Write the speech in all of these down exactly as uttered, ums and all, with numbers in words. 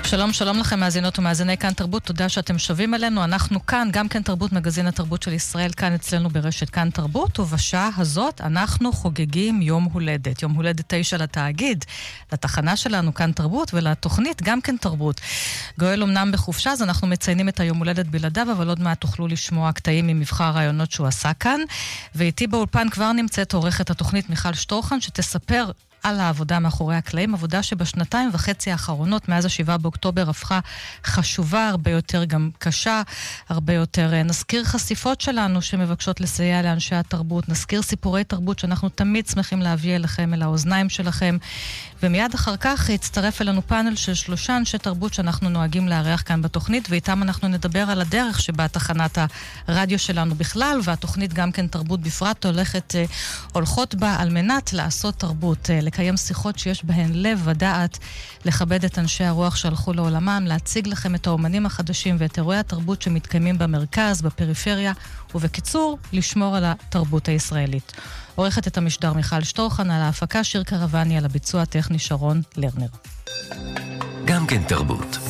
שלום, שלום לכם מאזינות ומאזיני כאן תרבות, תודה שאתם שווים אלינו. אנחנו כאן, גם כאן תרבות, מגזין התרבות של ישראל, כאן אצלנו ברשת כאן תרבות, ובשעה הזאת אנחנו חוגגים יום הולדת. יום הולדת תשע לתאגיד, לתחנה שלנו כאן תרבות, ולתוכנית גם כאן תרבות. גואל אמנם בחופשה, אז אנחנו מציינים את היום הולדת בלעדיו, אבל עוד מעט תוכלו לשמוע קטעים ממבחר הרעיונות שהוא עשה כאן. ואיתי באולפן כבר נמצאת עורכת התוכנית מיכל שטורחן, שתספר על העבודה מאחורי הקלעים, עבודה שבשנתיים וחצי האחרונות, מאז השבעה באוקטובר, הפכה חשובה, הרבה יותר גם קשה, הרבה יותר. נזכיר חשיפות שלנו שמבקשות לסייע לאנשי התרבות, נזכיר סיפורי תרבות שאנחנו תמיד שמחים להביא אליכם, אל האוזניים שלכם, ומיד אחר כך יצטרף אלינו פאנל של שלושה אנשי תרבות שאנחנו נוהגים לארח כאן בתוכנית, ואיתם אנחנו נדבר על הדרך שבה תחנת הרדיו שלנו בכלל, והתוכנית גם כן תרבות בפרט, הולכת, הולכות בה על מנת לעשות תרבות, לקיים שיחות שיש בהן לב ודעת, לכבד את אנשי הרוח שהלכו לעולמם, להציג לכם את האומנים החדשים ואת אירועי התרבות שמתקיימים במרכז, בפריפריה, ובקיצור, לשמור על התרבות הישראלית. עורכת את המשדר מיכל שטורחן, על ההפקה שיר קרבני, על הביצוע הטכני שרון לרנר. גם כן תרבות.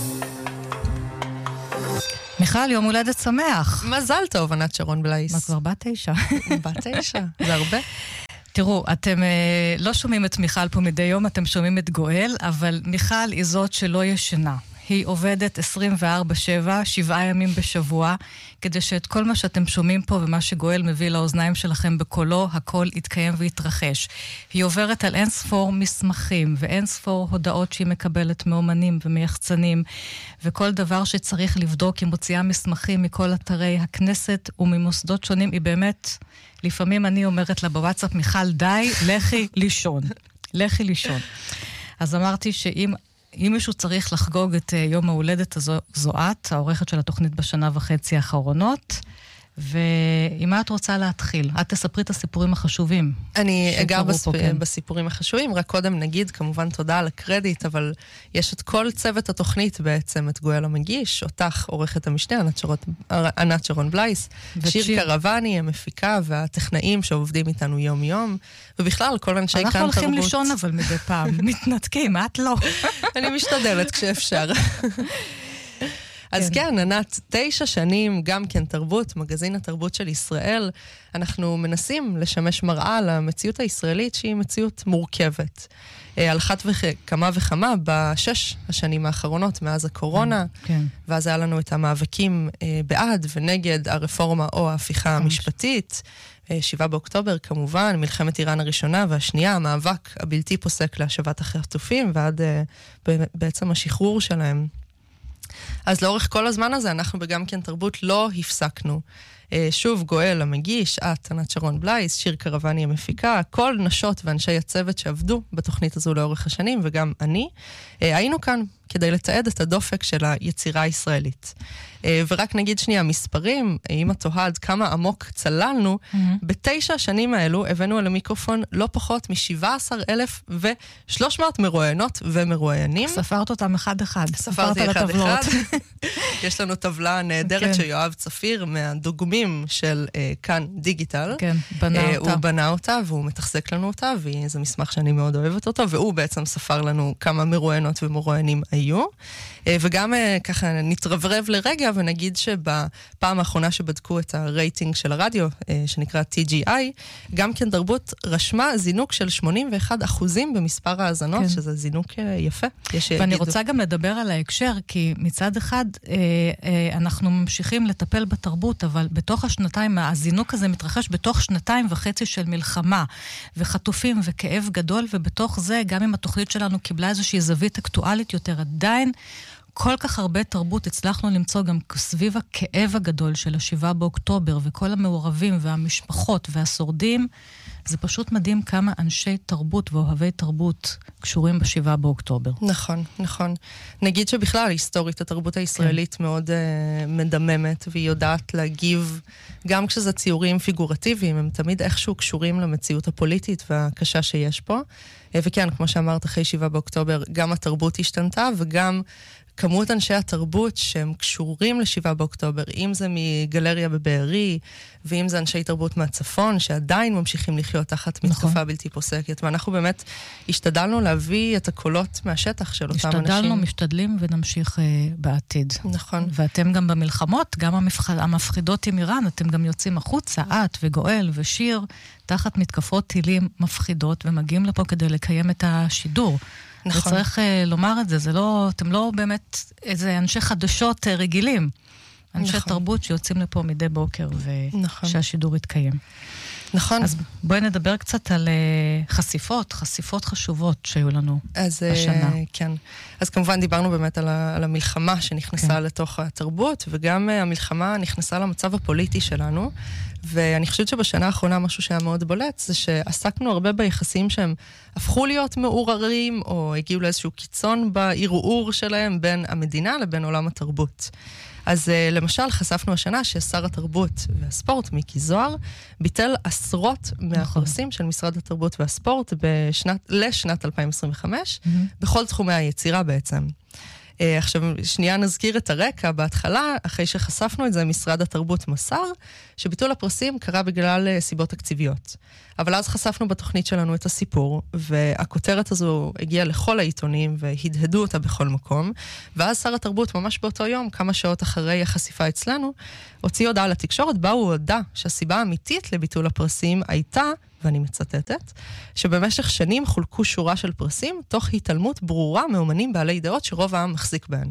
מיכל, יום הולדת שמח. מזל טוב, ענת שרון בלייס. מה כבר בת תשע? בת תשע, זה הרבה. תראו, אתם אה, לא שומעים את מיכל פה מדי יום, אתם שומעים את גואל, אבל מיכל היא זאת שלא ישנה. היא עובדת עשרים וארבע שבע, שבעה ימים בשבוע, כדי שאת כל מה שאתם שומעים פה ומה שגואל מביא לאוזניים שלכם בקולו, הכל יתקיים ויתרחש. היא עוברת על אין ספור מסמכים ואין ספור הודעות שהיא מקבלת מאומנים ומייחצנים, וכל דבר שצריך לבדוק, היא מוציאה מסמכים מכל אתרי הכנסת וממוסדות שונים. היא באמת, לפעמים אני אומרת לה בוואטסאפ, מיכל די, לכי לישון. לכי לישון. אז אמרתי שאם אם מישהו צריך לחגוג את יום ההולדת הזו, זו את, העורכת של התוכנית בשנה וחצי האחרונות, ואם את רוצה להתחיל, את תספרי את הסיפורים החשובים. אני אגע בספ... כן. בסיפורים החשובים, רק קודם נגיד, כמובן תודה על הקרדיט, אבל יש את כל צוות התוכנית בעצם, את גואל המגיש, אותך, עורכת המשנה, ענת שרון, ענת שרון בלייס, שיר קרבני, המפיקה והטכנאים שעובדים איתנו יום יום, ובכלל כל אנשי כאן תרבות. אנחנו הולכים לישון אבל מדי פעם, מתנתקים, את לא. אני משתדלת כשאפשר. אז כן, ענת, תשע שנים, גם כן תרבות, מגזין התרבות של ישראל, אנחנו מנסים לשמש מראה למציאות הישראלית שהיא מציאות מורכבת. על אחת וכמה וכמה בשש השנים האחרונות מאז הקורונה, כן. ואז היה לנו את המאבקים בעד ונגד הרפורמה או ההפיכה המשפטית, שבעה באוקטובר כמובן, מלחמת איראן הראשונה והשנייה, המאבק הבלתי פוסק להשבת החטופים, ועד בעצם השחרור שלהם. אז לאורך כל הזמן הזה, אנחנו בגם כן תרבות לא הפסקנו. שוב, גואל המגיש, את, ענת שרון בלייס, שיר קרבני המפיקה, כל נשות ואנשי הצוות שעבדו בתוכנית הזו לאורך השנים, וגם אני, היינו כאן כדי לתעד את הדופק של היצירה הישראלית. ורק נגיד שנייה, מספרים, אם את תוהד כמה עמוק צללנו, mm-hmm. בתשע השנים האלו הבאנו על המיקרופון לא פחות מ-שבעה עשר אלף ושלוש מאות מרואיינות ומרואיינים. ספרת אותם אחד אחד. ספרתי אחד אחד. יש לנו טבלה נהדרת okay. שיואב צפיר מהדוגמים של uh, כאן דיגיטל. כן, בנה uh, אותה. הוא בנה אותה והוא מתחזק לנו אותה, וזה מסמך שאני מאוד אוהבת אותו, והוא בעצם ספר לנו כמה מרואיינות ומרואיינים היו. Uh, וגם uh, ככה נתרברב לרגע ונגיד שבפעם האחרונה שבדקו את הרייטינג של הרדיו, שנקרא טי ג'י איי, גם כן תרבות רשמה זינוק של שמונים ואחד אחוזים במספר האזנות, כן. שזה זינוק יפה. ואני רוצה גם לדבר על ההקשר, כי מצד אחד אנחנו ממשיכים לטפל בתרבות, אבל בתוך השנתיים, הזינוק הזה מתרחש בתוך שנתיים וחצי של מלחמה, וחטופים וכאב גדול, ובתוך זה, גם אם התוכנית שלנו קיבלה איזושהי זווית אקטואלית יותר, עדיין כל כך הרבה תרבות הצלחנו למצוא גם סביב הכאב הגדול של השבעה באוקטובר, וכל המעורבים והמשפחות והשורדים. זה פשוט מדהים כמה אנשי תרבות ואוהבי תרבות קשורים בשבעה באוקטובר. נכון, נכון. נגיד שבכלל, היסטורית, התרבות הישראלית כן. מאוד uh, מדממת, והיא יודעת להגיב, גם כשזה ציורים פיגורטיביים, הם תמיד איכשהו קשורים למציאות הפוליטית והקשה שיש פה. וכן, כמו שאמרת, אחרי שבעה באוקטובר, גם התרבות השתנתה, וגם כמות אנשי התרבות שהם קשורים לשבעה באוקטובר, אם זה מגלריה בבארי, ואם זה אנשי תרבות מהצפון, שעדיין ממשיכים לחיות תחת מתקפה נכון. בלתי פוסקת. ואנחנו באמת השתדלנו להביא את הקולות מהשטח של אותם אנשים. השתדלנו, משתדלים ונמשיך uh, בעתיד. נכון. ואתם גם במלחמות, גם המפח... המפחידות עם איראן, אתם גם יוצאים החוצה, את וגואל ושיר, תחת מתקפות טילים מפחידות, ומגיעים לפה כדי לקיים את השידור. נכון. וצריך uh, לומר את זה, זה לא, אתם לא באמת איזה אנשי חדשות uh, רגילים. אנשי נכון. תרבות שיוצאים לפה מדי בוקר, ושהשידור נכון. יתקיים. נכון. אז בואי נדבר קצת על uh, חשיפות, חשיפות חשובות שהיו לנו אז, השנה. Uh, כן. אז כמובן דיברנו באמת על, ה, על המלחמה שנכנסה כן. לתוך התרבות, וגם uh, המלחמה נכנסה למצב הפוליטי שלנו, ואני חושבת שבשנה האחרונה משהו שהיה מאוד בולט, זה שעסקנו הרבה ביחסים שהם הפכו להיות מעורערים, או הגיעו לאיזשהו קיצון בערעור שלהם בין המדינה לבין עולם התרבות. אז למשל חשפנו השנה ששר התרבות והספורט, מיקי זוהר, ביטל עשרות מהפרסים של משרד התרבות והספורט בשנת, לשנת אלפיים עשרים וחמש, mm-hmm. בכל תחומי היצירה בעצם. עכשיו, שנייה נזכיר את הרקע. בהתחלה, אחרי שחשפנו את זה, משרד התרבות מסר, שביטול הפרסים קרה בגלל סיבות תקציביות. אבל אז חשפנו בתוכנית שלנו את הסיפור, והכותרת הזו הגיעה לכל העיתונים, והדהדו אותה בכל מקום, ואז שר התרבות, ממש באותו יום, כמה שעות אחרי החשיפה אצלנו, הוציא הודעה לתקשורת, בה הוא הודע שהסיבה האמיתית לביטול הפרסים הייתה, ואני מצטטת, שבמשך שנים חולקו שורה של פרסים, תוך התעלמות ברורה מאומנים בעלי דעות שרוב העם מחזיק בהן.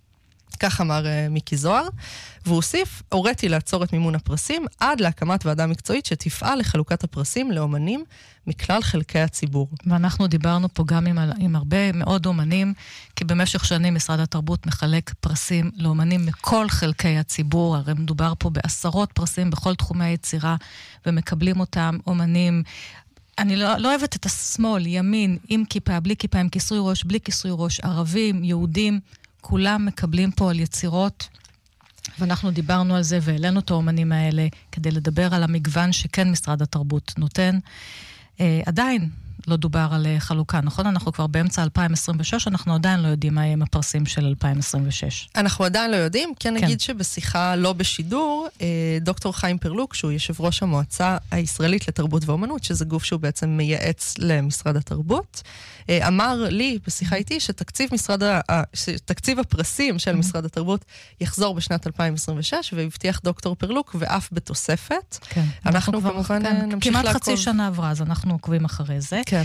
כך אמר uh, מיקי זוהר, והוא הוסיף, הוריתי לעצור את מימון הפרסים, עד להקמת ועדה מקצועית שתפעל לחלוקת הפרסים לאומנים מכלל חלקי הציבור. ואנחנו דיברנו פה גם עם, עם הרבה מאוד אומנים, כי במשך שנים משרד התרבות מחלק פרסים לאומנים מכל חלקי הציבור, הרי מדובר פה בעשרות פרסים בכל תחומי היצירה, ומקבלים אותם אומנים. אני לא, לא אוהבת את השמאל, ימין, עם כיפה, בלי כיפה, עם כיסוי ראש, בלי כיסוי ראש, ערבים, יהודים, כולם מקבלים פה על יצירות, ואנחנו דיברנו על זה והעלינו את האומנים האלה כדי לדבר על המגוון שכן משרד התרבות נותן. אה, עדיין לא דובר על חלוקה, נכון? אנחנו כבר באמצע אלפיים עשרים ושש, אנחנו עדיין לא יודעים מה הם הפרסים של אלפיים עשרים ושש. אנחנו עדיין לא יודעים, כן נגיד שבשיחה לא בשידור, דוקטור חיים פרלוק, שהוא יושב ראש המועצה הישראלית לתרבות ואומנות, שזה גוף שהוא בעצם מייעץ למשרד התרבות, אמר לי בשיחה איתי שתקציב משרד, תקציב הפרסים של משרד התרבות יחזור בשנת אלפיים עשרים ושש, והבטיח דוקטור פרלוק ואף בתוספת. כן. אנחנו כמובן נמשיך לעקוב. כמעט חצי שנה עברה, אז אנחנו עוקבים אחרי זה. כן.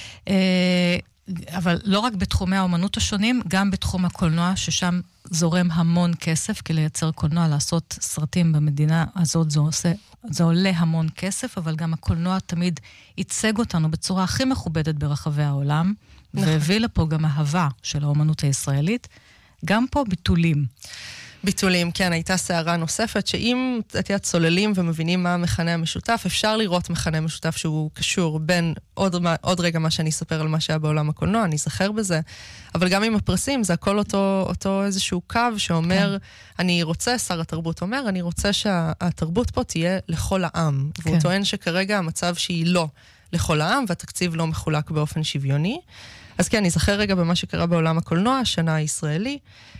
אבל לא רק בתחומי האומנות השונים, גם בתחום הקולנוע, ששם זורם המון כסף, כי לייצר קולנוע, לעשות סרטים במדינה הזאת, זה, עושה, זה עולה המון כסף, אבל גם הקולנוע תמיד ייצג אותנו בצורה הכי מכובדת ברחבי העולם, נכון. והביא לפה גם אהבה של האומנות הישראלית, גם פה ביטולים. ביטולים, כן, הייתה סערה נוספת, שאם אתם צוללים ומבינים מה המכנה המשותף, אפשר לראות מכנה משותף שהוא קשור בין עוד, עוד רגע מה שאני אספר על מה שהיה בעולם הקולנוע, אני אזכר בזה, אבל גם עם הפרסים, זה הכל אותו, אותו איזשהו קו שאומר, כן. אני רוצה, שר התרבות אומר, אני רוצה שהתרבות פה תהיה לכל העם, כן. והוא טוען שכרגע המצב שהיא לא לכל העם, והתקציב לא מחולק באופן שוויוני, אז כן, אני זכר רגע במה שקרה בעולם הקולנוע, השנה הישראלי,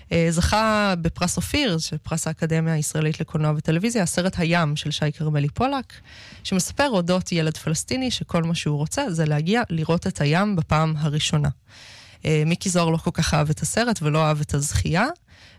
זכה בפרס אופיר, של פרס האקדמיה הישראלית לקולנוע וטלוויזיה, הסרט הים של שי קרמלי פולק, שמספר אודות ילד פלסטיני, שכל מה שהוא רוצה זה להגיע לראות את הים בפעם הראשונה. מיקי זוהר לא כל כך אהב את הסרט ולא אהב את הזכייה,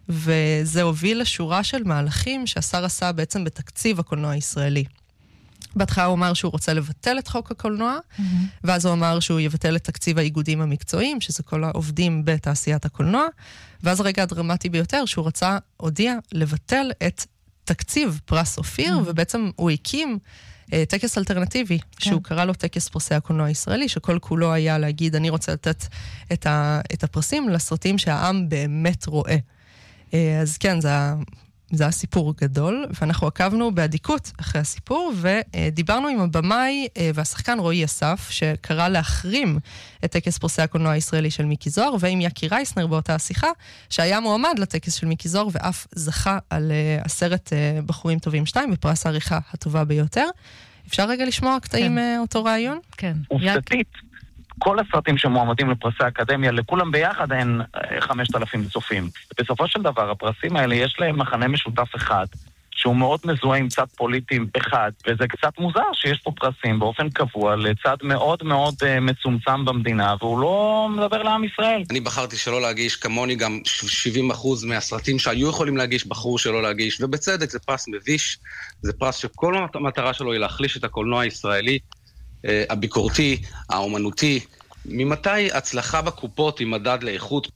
וזה הוביל לשורה של מהלכים שהשר עשה בעצם בתקציב הקולנוע הישראלי. בהתחלה הוא אמר שהוא רוצה לבטל את חוק הקולנוע, mm-hmm. ואז הוא אמר שהוא יבטל את תקציב האיגודים המקצועיים, שזה כל העובדים בתעשיית הקולנוע, ואז הרגע הדרמטי ביותר, שהוא רצה, הודיע, לבטל את תקציב פרס אופיר, mm-hmm. ובעצם הוא הקים אה, טקס אלטרנטיבי, okay. שהוא קרא לו טקס פרסי הקולנוע הישראלי, שכל כולו היה להגיד, אני רוצה לתת את, ה, את הפרסים לסרטים שהעם באמת רואה. אה, אז כן, זה ה... זה היה סיפור גדול, ואנחנו עקבנו בעדיקות אחרי הסיפור, ודיברנו עם הבמאי והשחקן רועי אסף, שקרא להחרים את טקס פרסי הקולנוע הישראלי של מיקי זוהר, ועם יקי רייסנר באותה השיחה, שהיה מועמד לטקס של מיקי זוהר, ואף זכה על הסרט בחורים טובים שתיים, בפרס העריכה הטובה ביותר. אפשר רגע לשמוע קטעים כן. אותו רעיון? כן. עובדתית, כל הסרטים שמועמדים לפרסי האקדמיה, לכולם ביחד אין חמשת אלפים צופים. בסופו של דבר, הפרסים האלה יש להם מחנה משותף אחד, שהוא מאוד מזוהה עם צד פוליטי אחד, וזה קצת מוזר שיש פה פרסים באופן קבוע לצד מאוד מאוד uh, מצומצם במדינה, והוא לא מדבר לעם ישראל. אני בחרתי שלא להגיש, כמוני גם שבעים אחוז מהסרטים שהיו יכולים להגיש, בחרו שלא להגיש, ובצדק זה פרס מביש, זה פרס שכל המטרה שלו היא להחליש את הקולנוע הישראלי, uh, הביקורתי, האומנותי. ממתי הצלחה בקופות היא מדד לאיכות?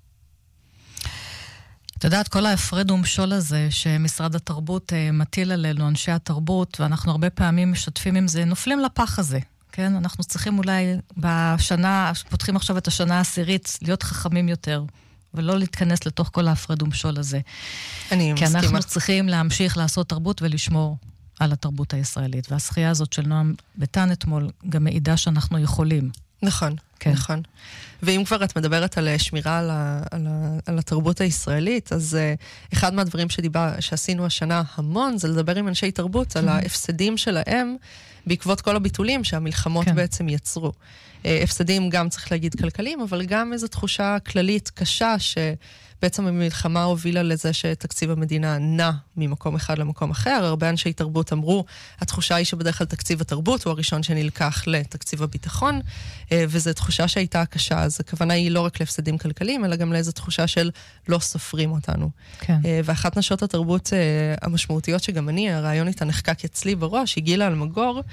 אתה יודעת, כל ההפרד ומשול הזה שמשרד התרבות מטיל עלינו, אנשי התרבות, ואנחנו הרבה פעמים משתפים עם זה, נופלים לפח הזה, כן? אנחנו צריכים אולי בשנה, פותחים עכשיו את השנה העשירית, להיות חכמים יותר, ולא להתכנס לתוך כל ההפרד ומשול הזה. אני כי מסכימה. אנחנו צריכים להמשיך לעשות תרבות ולשמור על התרבות הישראלית. והשחייה הזאת של נועם ביטן אתמול גם מעידה שאנחנו יכולים. נכון, כן. נכון. ואם כבר את מדברת על שמירה על, ה, על, ה, על התרבות הישראלית, אז uh, אחד מהדברים שדיבר, שעשינו השנה המון, זה לדבר עם אנשי תרבות על ההפסדים שלהם, בעקבות כל הביטולים שהמלחמות כן. בעצם יצרו. Uh, הפסדים גם צריך להגיד כלכליים, אבל גם איזו תחושה כללית קשה ש... בעצם המלחמה הובילה לזה שתקציב המדינה נע ממקום אחד למקום אחר. הרבה אנשי תרבות אמרו, התחושה היא שבדרך כלל תקציב התרבות הוא הראשון שנלקח לתקציב הביטחון, וזו תחושה שהייתה קשה. אז הכוונה היא לא רק להפסדים כלכליים, אלא גם לאיזו תחושה של לא סופרים אותנו. כן. ואחת נשות התרבות המשמעותיות שגם אני, הרעיון איתה נחקק אצלי בראש, היא גילה אלמגור,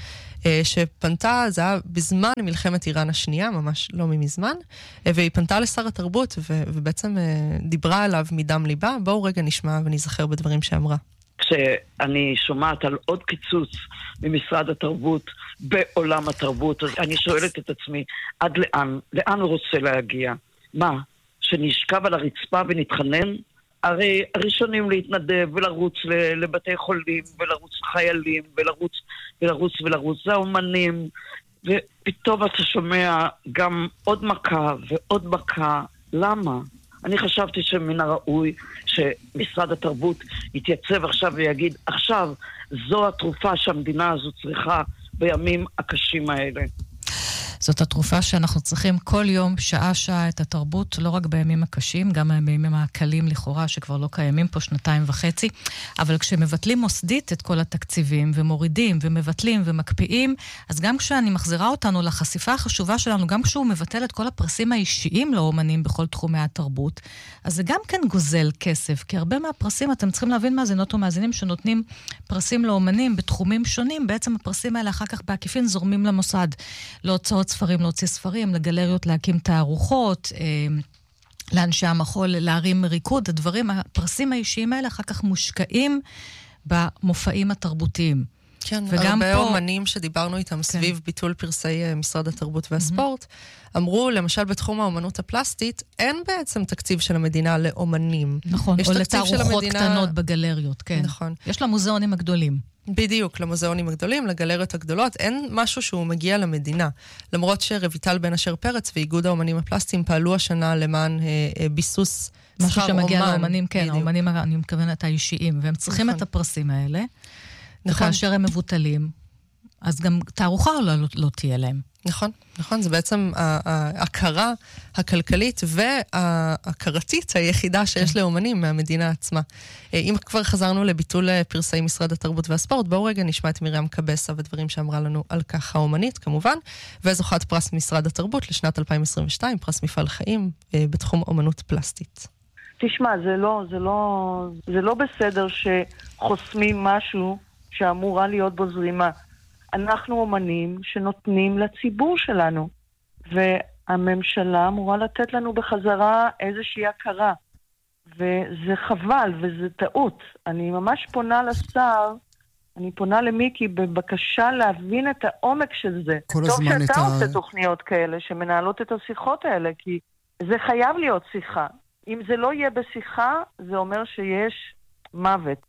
שפנתה, זה היה בזמן מלחמת איראן השנייה, ממש לא ממזמן, והיא פנתה לשר התרבות, ובעצם דיברה עליו מדם ליבה. בואו רגע נשמע ונזכר בדברים שאמרה. כשאני שומעת על עוד קיצוץ ממשרד התרבות בעולם התרבות, אז אני שואלת את עצמי, עד לאן? לאן הוא רוצה להגיע? מה? שנשכב על הרצפה ונתחנן? הרי הראשונים להתנדב ולרוץ לבתי חולים ולרוץ חיילים ולרוץ ולרוץ ולרוץ, זה האומנים, ופתאום אתה שומע גם עוד מכה ועוד מכה. למה? אני חשבתי שמן הראוי שמשרד התרבות יתייצב עכשיו ויגיד, עכשיו זו התרופה שהמדינה הזו צריכה בימים הקשים האלה. זאת התרופה שאנחנו צריכים כל יום, שעה-שעה, את התרבות, לא רק בימים הקשים, גם בימים הקלים לכאורה, שכבר לא קיימים פה שנתיים וחצי, אבל כשמבטלים מוסדית את כל התקציבים, ומורידים, ומבטלים, ומקפיאים, אז גם כשאני מחזירה אותנו לחשיפה החשובה שלנו, גם כשהוא מבטל את כל הפרסים האישיים לאומנים בכל תחומי התרבות, אז זה גם כן גוזל כסף, כי הרבה מהפרסים, אתם צריכים להבין מאזינות ומאזינים, שנותנים פרסים לאומנים בתחומים שונים, בעצם הפרסים האלה אחר כך בעקיפין זורמים למוסד, להוצאות ספרים, להוציא ספרים, לגלריות להקים תערוכות, לאנשי המחול להרים ריקוד, הדברים, הפרסים האישיים האלה אחר כך מושקעים במופעים התרבותיים. כן, הרבה פה... אומנים שדיברנו איתם כן. סביב ביטול פרסי משרד התרבות והספורט, mm-hmm. אמרו, למשל בתחום האומנות הפלסטית, אין בעצם תקציב של המדינה לאומנים. נכון, או לתערוכות המדינה... קטנות בגלריות, כן. נכון. יש למוזיאונים הגדולים. בדיוק, למוזיאונים הגדולים, לגלריות הגדולות, אין משהו שהוא מגיע למדינה. למרות שרויטל בן אשר פרץ ואיגוד האומנים הפלסטיים פעלו השנה למען אה, אה, ביסוס שכר אומן. משהו שמגיע לאומנים, כן, בדיוק. האומנים, אני מתכוונת האישיים, והם צריכים נכון. את הפרסים האלה, נכון. וכאשר הם מבוטלים, אז גם תערוכה לא, לא, לא תהיה להם. נכון, נכון, זה בעצם ההכרה הכלכלית וההכרתית היחידה שיש לאומנים מהמדינה עצמה. אם כבר חזרנו לביטול פרסי משרד התרבות והספורט, בואו רגע נשמע את מרים קבסה ודברים שאמרה לנו על כך האומנית, כמובן, וזוכת פרס משרד התרבות לשנת אלפיים עשרים ושתיים, פרס מפעל חיים בתחום אומנות פלסטית. תשמע, זה לא, זה לא, זה לא בסדר שחוסמים משהו שאמורה להיות בו זרימה. אנחנו אומנים שנותנים לציבור שלנו, והממשלה אמורה לתת לנו בחזרה איזושהי הכרה, וזה חבל וזה טעות. אני ממש פונה לשר, אני פונה למיקי בבקשה להבין את העומק של זה. טוב שאתה ה... עושה תוכניות כאלה שמנהלות את השיחות האלה, כי זה חייב להיות שיחה. אם זה לא יהיה בשיחה, זה אומר שיש מוות.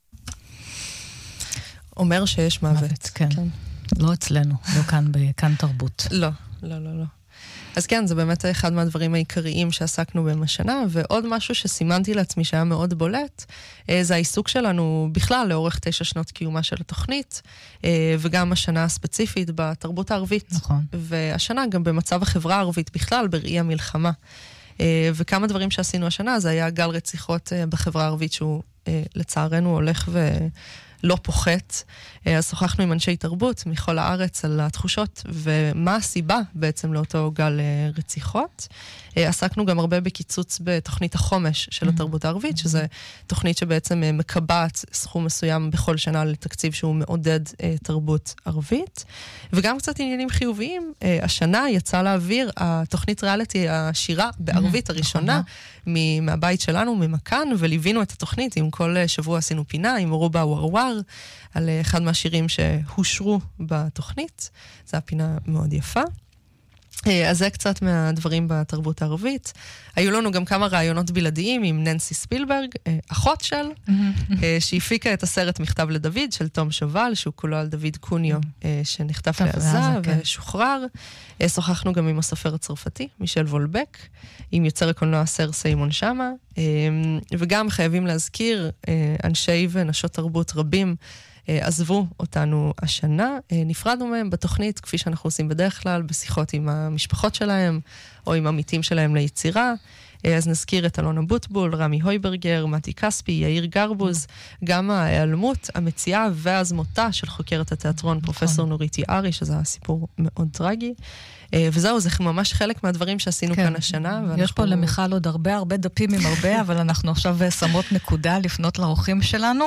אומר שיש מוות. מוות, כן. כן. לא אצלנו, לא כאן בכאן תרבות. לא, לא, לא, לא. אז כן, זה באמת אחד מהדברים העיקריים שעסקנו בהם השנה, ועוד משהו שסימנתי לעצמי שהיה מאוד בולט, זה העיסוק שלנו בכלל לאורך תשע שנות קיומה של התוכנית, וגם השנה הספציפית בתרבות הערבית. נכון. והשנה גם במצב החברה הערבית בכלל, בראי המלחמה. וכמה דברים שעשינו השנה, זה היה גל רציחות בחברה הערבית שהוא לצערנו הולך ולא פוחת. אז שוחחנו עם אנשי תרבות מכל הארץ על התחושות ומה הסיבה בעצם לאותו גל רציחות. עסקנו גם הרבה בקיצוץ בתוכנית החומש של התרבות הערבית, שזה תוכנית שבעצם מקבעת סכום מסוים בכל שנה לתקציב שהוא מעודד תרבות ערבית. וגם קצת עניינים חיוביים. השנה יצא לאוויר התוכנית ריאליטי השירה בערבית הראשונה מהבית שלנו, ממכאן, וליווינו את התוכנית. עם כל שבוע עשינו פינה עם רובה ורוואר, על אחד מהשירים שהושרו בתוכנית. זו הפינה מאוד יפה. אז זה קצת מהדברים בתרבות הערבית. היו לנו גם כמה רעיונות בלעדיים עם ננסי ספילברג, אחות של, שהפיקה את הסרט מכתב לדוד של תום שובל, שהוא כולו על דוד קוניו, שנחטף לעזה ושוחרר. שוחחנו גם עם הסופר הצרפתי, מישל וולבק, עם יוצר הקולנוע סר סיימון שמה, וגם חייבים להזכיר אנשי ונשות תרבות רבים, עזבו אותנו השנה, נפרדנו מהם בתוכנית, כפי שאנחנו עושים בדרך כלל, בשיחות עם המשפחות שלהם, או עם עמיתים שלהם ליצירה. אז נזכיר את אלונה בוטבול, רמי הויברגר, מתי כספי, יאיר גרבוז, גם ההיעלמות, המציאה והזמותה של חוקרת התיאטרון, פרופסור נורית יערי, שזה סיפור מאוד טרגי. וזהו, זה ממש חלק מהדברים שעשינו כאן השנה. יש פה למיכל עוד הרבה הרבה דפים עם הרבה, אבל אנחנו עכשיו שמות נקודה לפנות לאורחים שלנו.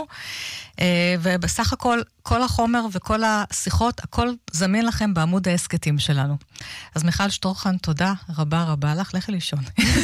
ובסך הכל, כל החומר וכל השיחות, הכל זמין לכם בעמוד העסקתים שלנו. אז מיכל שטורחן, תודה רבה רבה לך, לכי לישון.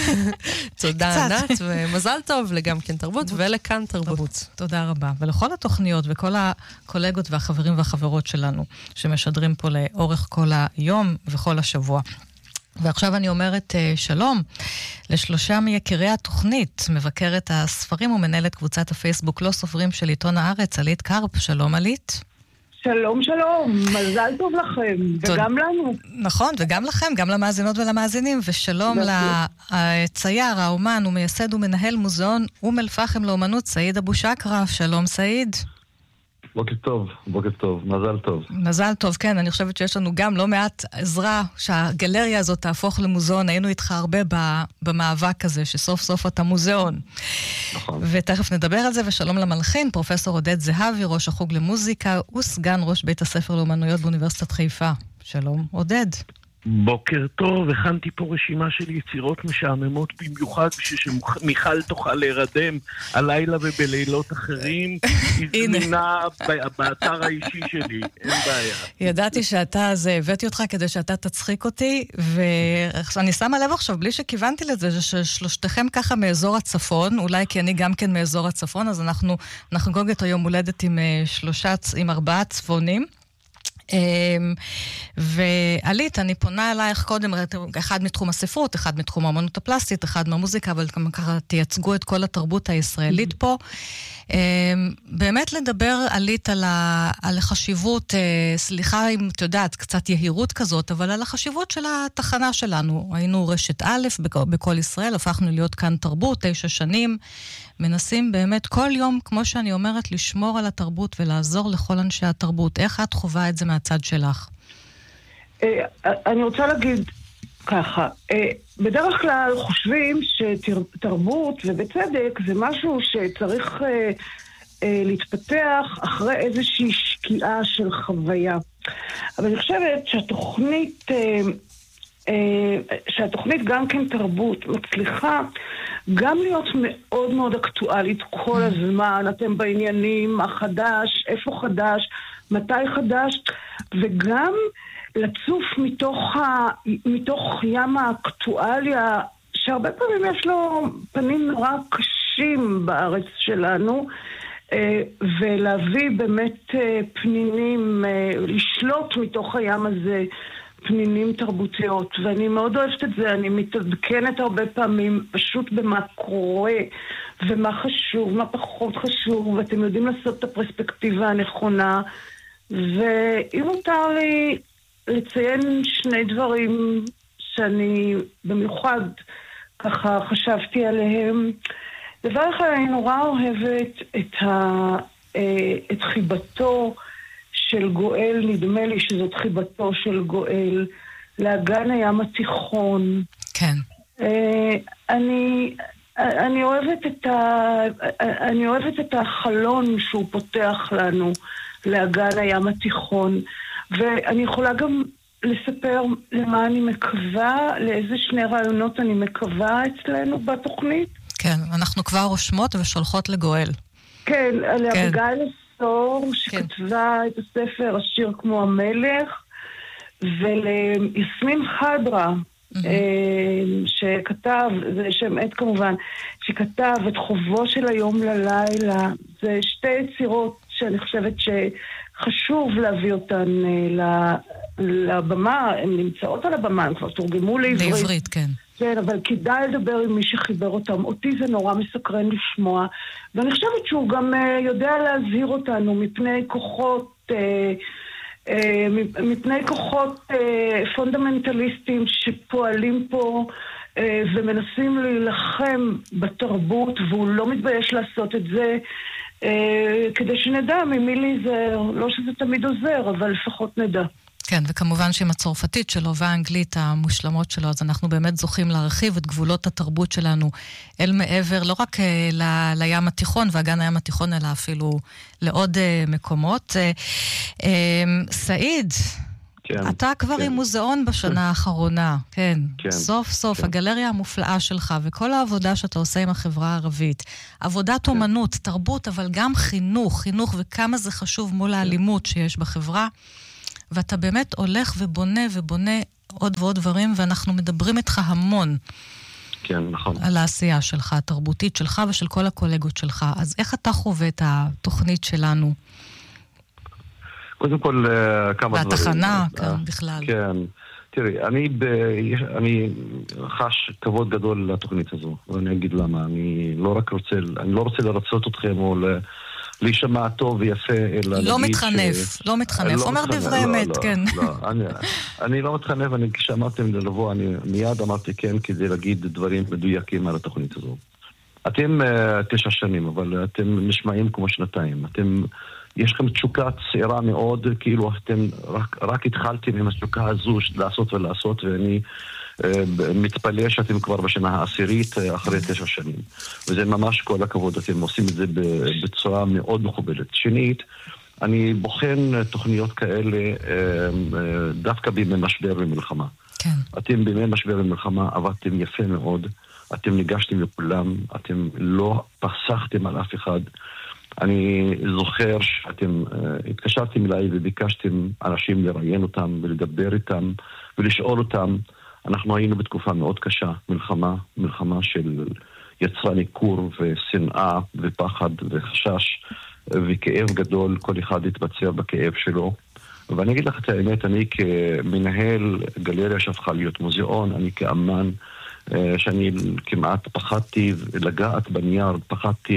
תודה ענת, ומזל טוב לגם כן תרבות ולכאן תרבות. תודה רבה. ולכל התוכניות וכל הקולגות והחברים והחברות שלנו, שמשדרים פה לאורך כל היום וכל השבוע. ועכשיו אני אומרת שלום לשלושה מיקירי התוכנית, מבקרת הספרים ומנהלת קבוצת הפייסבוק לא סופרים של עיתון הארץ, עלית קרפ. שלום עלית. שלום שלום, מזל טוב לכם, וגם לנו. נכון, וגם לכם, גם למאזינות ולמאזינים, ושלום לצייר, האומן ומייסד ומנהל מוזיאון אום אל-פחם לאומנות, סעיד אבו שקרה. שלום סעיד. בוקר טוב, בוקר טוב, מזל טוב. מזל טוב, כן, אני חושבת שיש לנו גם לא מעט עזרה שהגלריה הזאת תהפוך למוזיאון. היינו איתך הרבה במאבק הזה, שסוף סוף אתה מוזיאון. נכון. ותכף נדבר על זה, ושלום למלחין, פרופסור עודד זהבי, ראש החוג למוזיקה, וסגן ראש בית הספר לאומנויות באוניברסיטת חיפה. שלום, עודד. בוקר טוב, הכנתי פה רשימה של יצירות משעממות במיוחד בשביל שמיכל תוכל להירדם הלילה ובלילות אחרים. היא זמינה באתר האישי שלי, אין בעיה. ידעתי שאתה, אז הבאתי אותך כדי שאתה תצחיק אותי, ואני שמה לב עכשיו, בלי שכיוונתי לזה, ששלושתכם ככה מאזור הצפון, אולי כי אני גם כן מאזור הצפון, אז אנחנו נחגוג את היום הולדת עם שלושה, עם ארבעה צפונים. ועלית, אני פונה אלייך קודם, אחד מתחום הספרות, אחד מתחום האמנות הפלסטית, אחד מהמוזיקה, אבל ככה תייצגו את כל התרבות הישראלית פה. באמת לדבר עלית על החשיבות, סליחה אם את יודעת, קצת יהירות כזאת, אבל על החשיבות של התחנה שלנו. היינו רשת א' בכל ישראל, הפכנו להיות כאן תרבות, תשע שנים, מנסים באמת כל יום, כמו שאני אומרת, לשמור על התרבות ולעזור לכל אנשי התרבות. איך את חווה את זה מהצד שלך? אני רוצה להגיד ככה, בדרך כלל חושבים שתרבות, ובצדק, זה משהו שצריך להתפתח אחרי איזושהי שקיעה של חוויה. אבל אני חושבת שהתוכנית... שהתוכנית גם כן תרבות מצליחה גם להיות מאוד מאוד אקטואלית כל הזמן. אתם בעניינים, מה חדש, איפה חדש, מתי חדש, וגם לצוף מתוך, ה... מתוך ים האקטואליה, שהרבה פעמים יש לו פנים נורא קשים בארץ שלנו, ולהביא באמת פנינים, לשלוט מתוך הים הזה פנינים תרבותיות, ואני מאוד אוהבת את זה. אני מתעדכנת הרבה פעמים פשוט במה קורה ומה חשוב, מה פחות חשוב, ואתם יודעים לעשות את הפרספקטיבה הנכונה. ואם מותר לי לציין שני דברים שאני במיוחד ככה חשבתי עליהם. דבר אחד, אני נורא אוהבת את, ה, את חיבתו של גואל, נדמה לי שזאת חיבתו של גואל, לאגן הים התיכון. כן. אני, אני אוהבת את ה, אני אוהבת את החלון שהוא פותח לנו לאגן הים התיכון, ואני יכולה גם לספר למה אני מקווה, לאיזה שני רעיונות אני מקווה אצלנו בתוכנית. כן, אנחנו כבר רושמות ושולחות לגואל. כן, לאביגיל עשור, שכתבה את הספר השיר כמו המלך, וליסמין חדרה, שכתב, זה שם עת כמובן, שכתב את חובו של היום ללילה. זה שתי יצירות שאני חושבת שחשוב להביא אותן לבמה, הן נמצאות על הבמה, הן כבר תורגמו לעברית. לעברית, כן. כן, אבל כדאי לדבר עם מי שחיבר אותם. אותי זה נורא מסקרן לשמוע, ואני חושבת שהוא גם יודע להזהיר אותנו מפני כוחות, מפני כוחות פונדמנטליסטים שפועלים פה ומנסים להילחם בתרבות, והוא לא מתבייש לעשות את זה, כדי שנדע ממי להיזהר. לא שזה תמיד עוזר, אבל לפחות נדע. כן, וכמובן שעם הצרפתית שלו והאנגלית המושלמות שלו, אז אנחנו באמת זוכים להרחיב את גבולות התרבות שלנו אל מעבר, לא רק ל- לים התיכון ואגן הים התיכון, אלא אפילו לעוד מקומות. סעיד, כן, אתה כבר כן. עם מוזיאון בשנה האחרונה, כן. כן. סוף סוף, כן. הגלריה המופלאה שלך, וכל העבודה שאתה עושה עם החברה הערבית, עבודת כן. אומנות, תרבות, אבל גם חינוך, חינוך וכמה זה חשוב מול האלימות שיש בחברה, ואתה באמת הולך ובונה ובונה עוד ועוד דברים, ואנחנו מדברים איתך המון. כן, נכון. על העשייה שלך, התרבותית שלך ושל כל הקולגות שלך. אז איך אתה חווה את התוכנית שלנו? קודם כל, כמה דברים. והתחנה, כאן בכלל. כן. תראי, אני, ב... אני חש כבוד גדול לתוכנית הזו, ואני אגיד למה. אני לא רק רוצה, אני לא רוצה לרצות אתכם או ל... להישמע טוב ויפה, אלא לא מתחנף, ש... לא מתחנף, לא אומר מתחנף, דברי אמת, לא, כן. לא, לא, אני, אני לא מתחנף, אני, כשאמרתם לבוא, אני מיד אמרתי כן, כדי להגיד דברים מדויקים על התוכנית הזו. אתם uh, תשע שנים, אבל אתם נשמעים כמו שנתיים. אתם, יש לכם תשוקה צעירה מאוד, כאילו אתם רק, רק התחלתם עם התשוקה הזו לעשות ולעשות, ואני מתפלא שאתם כבר בשנה העשירית אחרי תשע שנים. וזה ממש כל הכבוד, אתם עושים את זה בצורה מאוד מכובדת. שנית, אני בוחן תוכניות כאלה דווקא בימי משבר ומלחמה. כן. אתם בימי משבר ומלחמה עבדתם יפה מאוד, אתם ניגשתם לכולם, אתם לא פסחתם על אף אחד. אני זוכר שאתם התקשרתם אליי וביקשתם אנשים לראיין אותם ולדבר איתם ולשאול אותם. אנחנו היינו בתקופה מאוד קשה, מלחמה, מלחמה של יצרה ניכור ושנאה ופחד וחשש וכאב גדול, כל אחד התבצע בכאב שלו. ואני אגיד לך את האמת, אני כמנהל גלריה שהפכה להיות מוזיאון, אני כאמן, שאני כמעט פחדתי לגעת בנייר, פחדתי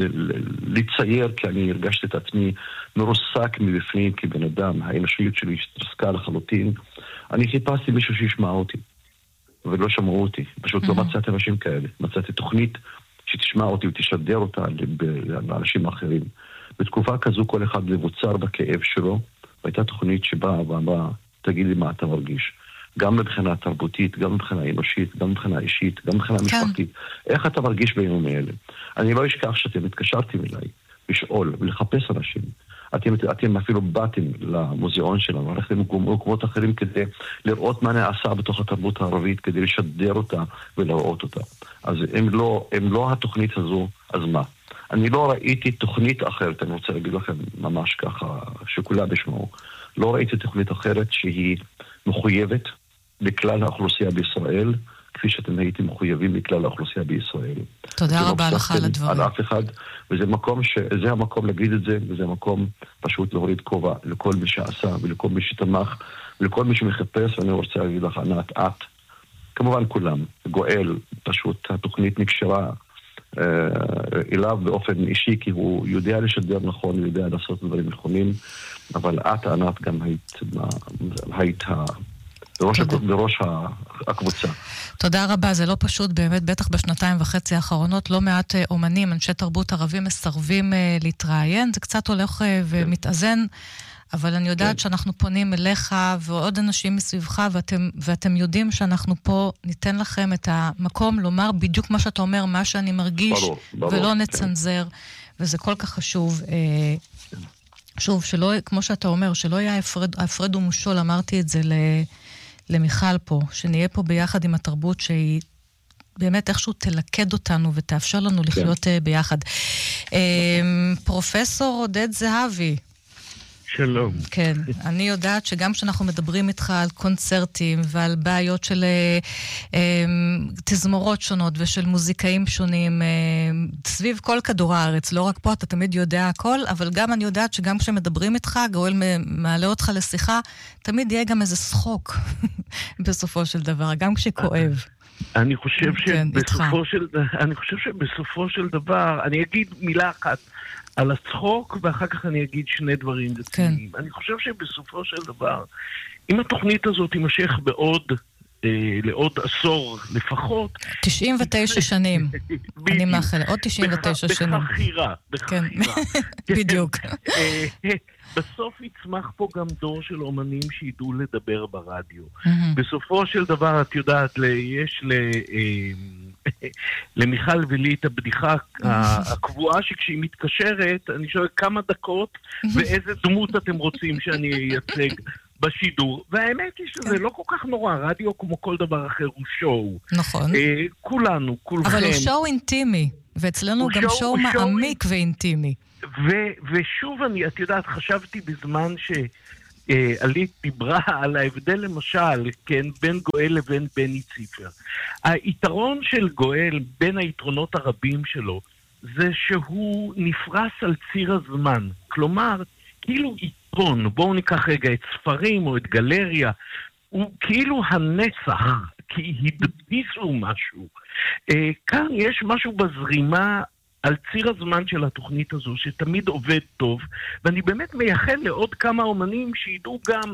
לצייר, כי אני הרגשתי את עצמי מרוסק מבפנים כבן אדם, האנושיות שלי התרסקה לחלוטין. אני חיפשתי מישהו שישמע אותי, ולא שמעו אותי. פשוט לא מצאתי אנשים כאלה. מצאתי תוכנית שתשמע אותי ותשדר אותה לאנשים אחרים. בתקופה כזו כל אחד מבוצר בכאב שלו, והייתה תוכנית שבאה ואמרה, תגיד לי מה אתה מרגיש. גם מבחינה תרבותית, גם מבחינה אנושית, גם מבחינה אישית, גם מבחינה משפחתית. איך אתה מרגיש בימים האלה? אני לא אשכח שאתם התקשרתם אליי לשאול ולחפש אנשים. אתם, אתם אפילו באתם למוזיאון שלנו, הלכתם למקומות אחרים כדי לראות מה נעשה בתוך התרבות הערבית, כדי לשדר אותה ולראות אותה. אז אם לא, אם לא התוכנית הזו, אז מה? אני לא ראיתי תוכנית אחרת, אני רוצה להגיד לכם ממש ככה, שכולם ישמעו. לא ראיתי תוכנית אחרת שהיא מחויבת לכלל האוכלוסייה בישראל, כפי שאתם הייתם מחויבים לכלל האוכלוסייה בישראל. תודה רבה לך על הדברים. על אף אחד, וזה מקום ש... זה המקום להגיד את זה, וזה המקום פשוט להוריד כובע לכל מי שעשה, ולכל מי שתמך, ולכל מי שמחפש, ואני רוצה להגיד לך, ענת, את, כמובן כולם, גואל, פשוט התוכנית נקשרה אה, אליו באופן אישי, כי הוא יודע לשדר נכון, הוא יודע לעשות דברים נכונים, אבל את, ענת, גם היית, היית בראש, בראש הקבוצה. תודה רבה, זה לא פשוט באמת, בטח בשנתיים וחצי האחרונות, לא מעט אומנים, אנשי תרבות ערבים מסרבים להתראיין, זה קצת הולך ומתאזן, אבל אני יודעת שאנחנו פונים אליך ועוד אנשים מסביבך, ואתם, ואתם יודעים שאנחנו פה ניתן לכם את המקום לומר בדיוק מה שאתה אומר, מה שאני מרגיש, ברור, ברור, ולא נצנזר, כן. וזה כל כך חשוב. שוב, שלא, כמו שאתה אומר, שלא יהיה הפרד, הפרד ומשול, אמרתי את זה למיכל פה, שנהיה פה ביחד עם התרבות שהיא באמת איכשהו תלכד אותנו ותאפשר לנו לחיות כן. ביחד. פרופסור עודד זהבי, שלום. כן, אני יודעת שגם כשאנחנו מדברים איתך על קונצרטים ועל בעיות של אה, אה, תזמורות שונות ושל מוזיקאים שונים, אה, סביב כל כדור הארץ, לא רק פה, אתה תמיד יודע הכל, אבל גם אני יודעת שגם כשמדברים איתך, גואל מעלה אותך לשיחה, תמיד יהיה גם איזה שחוק בסופו של דבר, גם כשכואב. אני חושב שבסופו של, אני חושב שבסופו של דבר, אני אגיד מילה אחת, על הצחוק, ואחר כך אני אגיד שני דברים רציניים. כן. אני חושב שבסופו של דבר, אם התוכנית הזאת תימשך בעוד, אה, לעוד עשור לפחות... תשעים ותשע שנים. אני מאחל, עוד תשעים ותשע שנים. בחכירה, בחכירה. כן. בדיוק. בסוף יצמח פה גם דור של אומנים שידעו לדבר ברדיו. בסופו של דבר, את יודעת, יש ל... למיכל ולי את הבדיחה הקבועה שכשהיא מתקשרת, אני שואל כמה דקות ואיזה דמות אתם רוצים שאני אייצג בשידור. והאמת היא שזה לא כל כך נורא, רדיו כמו כל דבר אחר הוא שואו. נכון. כולנו, כולכם. אבל הוא שואו אינטימי, ואצלנו גם שואו מעמיק ואינטימי. ושוב אני, את יודעת, חשבתי בזמן ש... עלית דיברה על ההבדל למשל, כן, בין גואל לבין בני ציפר. היתרון של גואל, בין היתרונות הרבים שלו, זה שהוא נפרס על ציר הזמן. כלומר, כאילו יתרון, בואו ניקח רגע את ספרים או את גלריה, הוא כאילו הנצח, כי הדפיסו משהו. כאן יש משהו בזרימה, על ציר הזמן של התוכנית הזו, שתמיד עובד טוב, ואני באמת מייחל לעוד כמה אומנים שידעו גם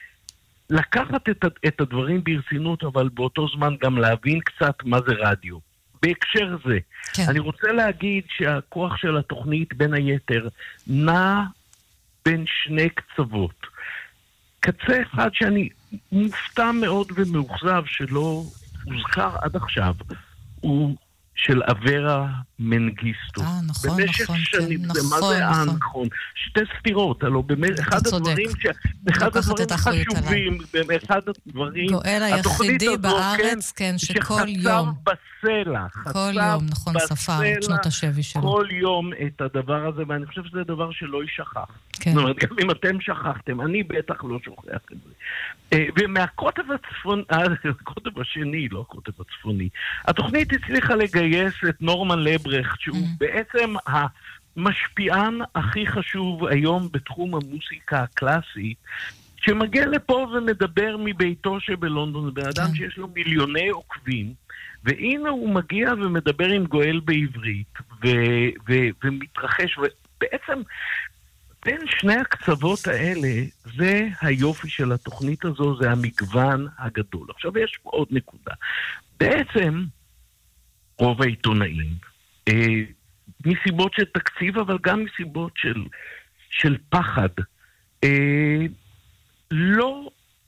לקחת את, את הדברים ברצינות, אבל באותו זמן גם להבין קצת מה זה רדיו. בהקשר זה, כן. אני רוצה להגיד שהכוח של התוכנית בין היתר נע בין שני קצוות. קצה אחד שאני מופתע מאוד ומאוכזב שלא הוזכר עד עכשיו, הוא של אברה מנגיסטו. אה, נכון, במשך נכון, שנים, כן, זה נכון, מה זה נכון. אה, נכון. שתי סתירות, הלוא באמת, אחד הדברים, ש... אחד הדברים חשובים, אחד הדברים, גואל היחידי בארץ, כן, שכל יום, בסלע, כל יום, נכון, ספר, את שנות השבי שלו. כל יום את הדבר הזה, ואני חושב שזה דבר שלא יישכח. כן. זאת אומרת, גם אם אתם שכחתם, אני בטח לא שוכח את זה. ומהקוטב הצפוני, הקוטב השני, לא הקוטב הצפוני, התוכנית הצליחה לגייס את נורמן לברכט, שהוא בעצם המשפיען הכי חשוב היום בתחום המוסיקה הקלאסית, שמגיע לפה ומדבר מביתו שבלונדון, זה בן אדם שיש לו מיליוני עוקבים, והנה הוא מגיע ומדבר עם גואל בעברית, ו- ו- ומתרחש, ובעצם בין שני הקצוות האלה, זה היופי של התוכנית הזו, זה המגוון הגדול. עכשיו יש פה עוד נקודה. בעצם, רוב העיתונאים, אה, מסיבות של תקציב, אבל גם מסיבות של, של פחד, אה, לא,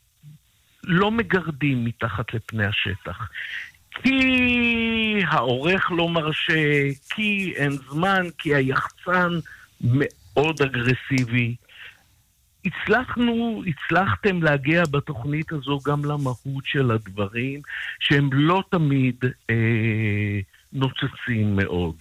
לא מגרדים מתחת לפני השטח. כי העורך לא מרשה, כי אין זמן, כי היחצן מאוד אגרסיבי. הצלחנו, הצלחתם להגיע בתוכנית הזו גם למהות של הדברים, שהם לא תמיד אה, נוצצים מאוד.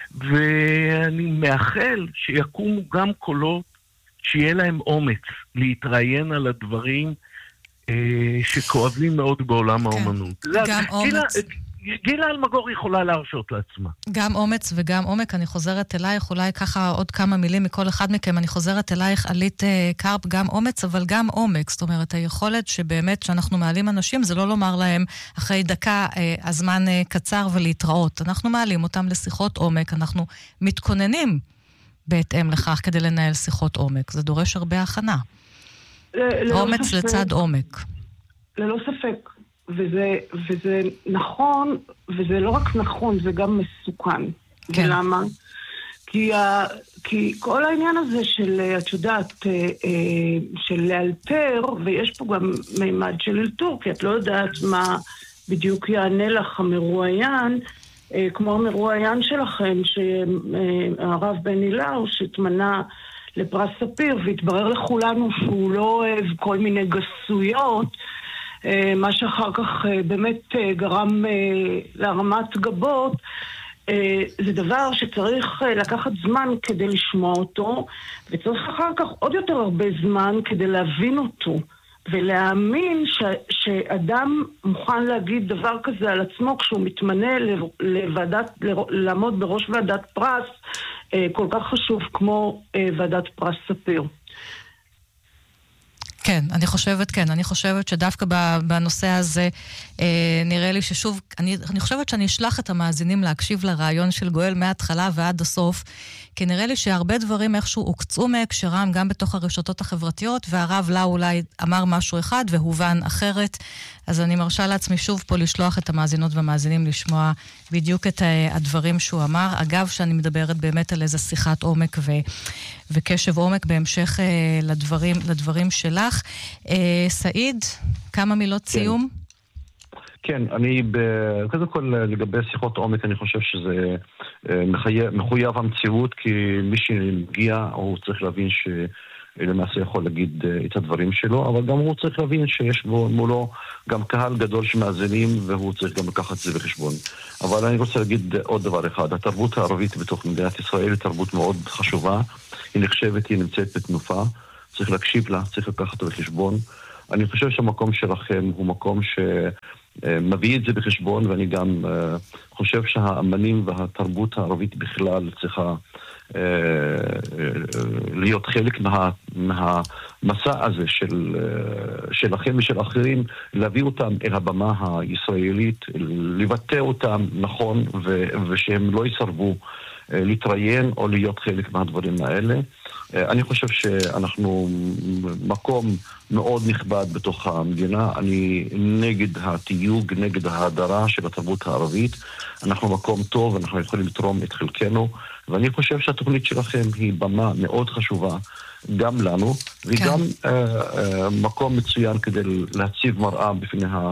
ואני מאחל שיקומו גם קולות שיהיה להם אומץ להתראיין על הדברים אה, שכואבים מאוד בעולם כן. האומנות. גם אומץ. גילה אלמגור יכולה להרשות לעצמה. גם אומץ וגם עומק, אני חוזרת אלייך, אולי ככה עוד כמה מילים מכל אחד מכם, אני חוזרת אלייך, עלית קרפ, גם אומץ, אבל גם עומק, זאת אומרת, היכולת שבאמת שאנחנו מעלים אנשים, זה לא לומר להם, אחרי דקה, הזמן קצר ולהתראות. אנחנו מעלים אותם לשיחות עומק, אנחנו מתכוננים בהתאם לכך כדי לנהל שיחות עומק. זה דורש הרבה הכנה. אומץ לצד עומק. ללא ספק. וזה, וזה נכון, וזה לא רק נכון, זה גם מסוכן. כן. ולמה? כי, ה, כי כל העניין הזה של, את יודעת, של לאלתר, ויש פה גם מימד של אלתור, כי את לא יודעת מה בדיוק יענה לך המרואיין, כמו המרואיין שלכם, שהרב בן אילאו, שהתמנה לפרס ספיר, והתברר לכולנו שהוא לא אוהב כל מיני גסויות, מה שאחר כך באמת גרם להרמת גבות, זה דבר שצריך לקחת זמן כדי לשמוע אותו, וצריך אחר כך עוד יותר הרבה זמן כדי להבין אותו, ולהאמין ש, שאדם מוכן להגיד דבר כזה על עצמו כשהוא מתמנה לוועדת, לעמוד בראש ועדת פרס כל כך חשוב כמו ועדת פרס ספיר. כן, אני חושבת, כן, אני חושבת שדווקא בנושא הזה אה, נראה לי ששוב, אני, אני חושבת שאני אשלח את המאזינים להקשיב לרעיון של גואל מההתחלה ועד הסוף, כי נראה לי שהרבה דברים איכשהו הוקצו מהקשרם גם בתוך הרשתות החברתיות, והרב לה אולי אמר משהו אחד והובן אחרת, אז אני מרשה לעצמי שוב פה לשלוח את המאזינות והמאזינים לשמוע בדיוק את הדברים שהוא אמר. אגב, שאני מדברת באמת על איזו שיחת עומק ו, וקשב עומק בהמשך אה, לדברים, לדברים שלך. אה, סעיד, כמה מילות כן. סיום? כן, אני, קודם כל לגבי שיחות עומק, אני חושב שזה מחייב, מחויב המציאות, כי מי שמגיע, הוא צריך להבין שלמעשה יכול להגיד את הדברים שלו, אבל גם הוא צריך להבין שיש בו מולו גם קהל גדול שמאזינים, והוא צריך גם לקחת את זה בחשבון. אבל אני רוצה להגיד עוד דבר אחד, התרבות הערבית בתוך מדינת ישראל היא תרבות מאוד חשובה, היא נחשבת, היא נמצאת בתנופה, צריך להקשיב לה, צריך לקחת אותה בחשבון. אני חושב שהמקום שלכם הוא מקום ש... מביא את זה בחשבון, ואני גם uh, חושב שהאמנים והתרבות הערבית בכלל צריכה uh, uh, להיות חלק מה, מהמסע הזה של, uh, שלכם ושל אחרים, להביא אותם אל הבמה הישראלית, לבטא אותם נכון, ו, ושהם לא יסרבו uh, להתראיין או להיות חלק מהדברים האלה. Uh, אני חושב שאנחנו מקום מאוד נכבד בתוך המדינה. אני נגד התיוג, נגד ההדרה של התרבות הערבית. אנחנו מקום טוב, אנחנו יכולים לתרום את חלקנו, ואני חושב שהתוכנית שלכם היא במה מאוד חשובה גם לנו, וגם כן. uh, uh, מקום מצוין כדי להציב מראה בפני ה...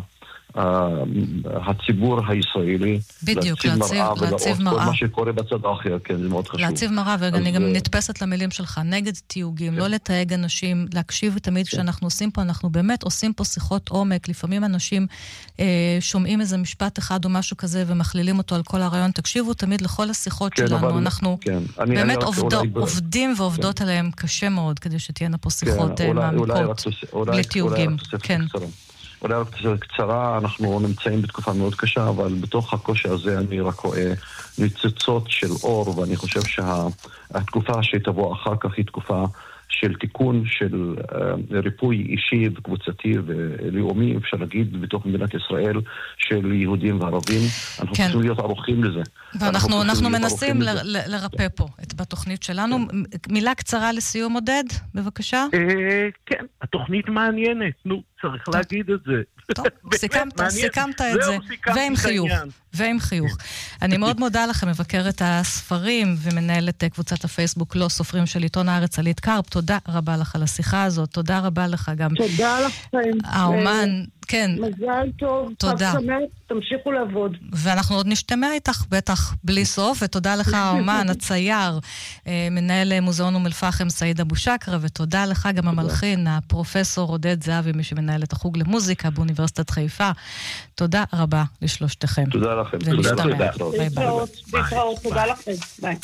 הציבור הישראלי, בדיוק, להציב מראה, להציב מראה. כל מה שקורה בצד האחר, כן, זה מאוד חשוב. להציב מראה, ואני גם נתפסת למילים שלך, נגד תיוגים, כן. לא לתייג אנשים, להקשיב תמיד כשאנחנו כן. עושים פה, אנחנו באמת עושים פה שיחות עומק, לפעמים אנשים אה, שומעים איזה משפט אחד או משהו כזה, ומכלילים אותו על כל הרעיון, תקשיבו תמיד לכל השיחות כן, שלנו, אבל... אנחנו כן. אני, באמת אני עובדו, אולי... עובדים ועובדות כן. עליהם קשה מאוד, כדי שתהיינה פה שיחות כן, מעמיקות, בלי תיוגים. כן. אולי רק קצרה, אנחנו נמצאים בתקופה מאוד קשה, אבל בתוך הקושי הזה אני רק רואה ניצוצות של אור, ואני חושב שהתקופה שתבוא אחר כך היא תקופה של תיקון, של uh, ריפוי אישי וקבוצתי ולאומי, אפשר להגיד, בתוך מדינת ישראל, של יהודים וערבים. אנחנו כן. צריכים להיות ערוכים לזה. ואנחנו אנחנו מנסים ל- ל- לרפא פה את בתוכנית שלנו. כן. מילה קצרה לסיום, עודד, בבקשה. אה, כן, התוכנית מעניינת, נו, צריך טוב. להגיד את זה. טוב, סיכמת, סיכמת את זה, ועם חיוך, ועם חיוך. אני מאוד מודה לכם, מבקרת הספרים ומנהלת קבוצת הפייסבוק לא סופרים של עיתון הארץ, עלית קרפ, תודה רבה לך על השיחה הזאת, תודה רבה לך גם. תודה לכם. האומן, כן. מזל טוב, תודה. תמשיכו לעבוד. ואנחנו עוד נשתמע איתך, בטח בלי סוף, ותודה לך האומן, הצייר, מנהל מוזיאון אום אל-פחם, סעיד אבו שקרה, ותודה לך גם המלחין, הפרופסור עודד זהבי, מי שמנהל את החוג למוזיקה באוניברסיטת חיפה. תודה רבה לשלושתכם. תודה לכם. ונשתמע. ביי ביי. תודה לכם. ביי.